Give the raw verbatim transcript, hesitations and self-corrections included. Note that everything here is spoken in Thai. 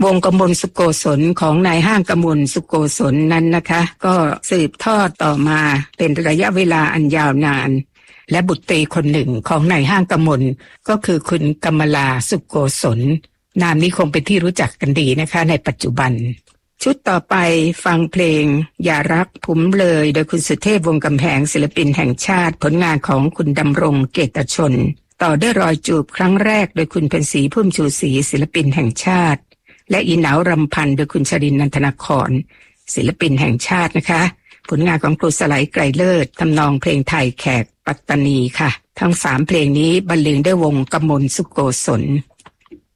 งกมลสุโกศลของนายห้างกมลสุโกศลนั้นนะคะก็สืบทอดต่อมาเป็นระยะเวลาอันยาวนานและบุตรีคนหนึ่งของนายห้างกมลก็คือคุณกมลาสุโกศลนามนี้คงเป็นที่รู้จักกันดีนะคะในปัจจุบันชุดต่อไปฟังเพลงอย่ารักผมเลยโดยคุณสุเทพวงศ์กำแพงศิลปินแห่งชาติผลงานของคุณดำรงเกตชนต่อด้วยรอยจูบครั้งแรกโดยคุณเพ็ญศรีพุ่มชูศรีศิลปินแห่งชาติและอีหนาวรำพันโดยคุณชรินทร์นันทนาครศิลปินแห่งชาตินะคะผลงานของครูสไลไกรเลิศทำนองเพลงไทยแขกปัตตานีค่ะทั้งสามเพลงนี้บรรเลงด้วยวงกมลสุโกศล